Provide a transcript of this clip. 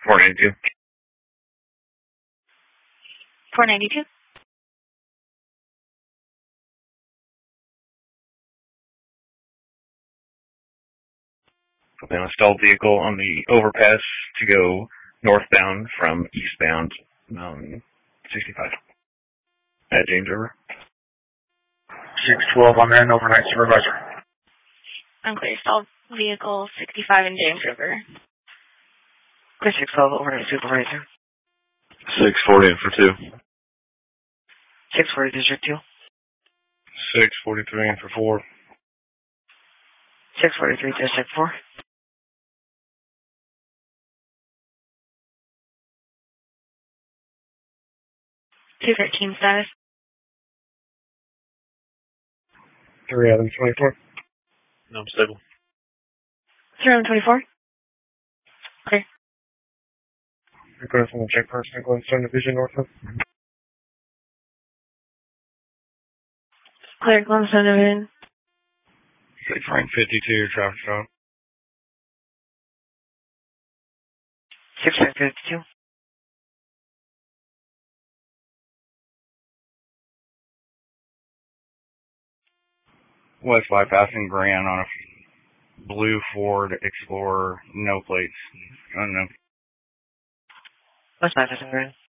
492. 492. An installed vehicle on the overpass to go northbound from eastbound 65 at James River. 612 on that, overnight supervisor. Unclear, installed vehicle 65 in James River. Clear 612, overnight supervisor. 640 in for 2. 640, District 2. 643 in for 4. 643, District 4. 213 status. 3 Adam 24. No, I'm stable. 324. Clear. Request from the check person, Glenstone Division Northwest. Clear, Glenstone Division. 652, traffic stop. 652. West bypassing Grand on a blue Ford Explorer, no plates. I don't know. West bypassing Grand.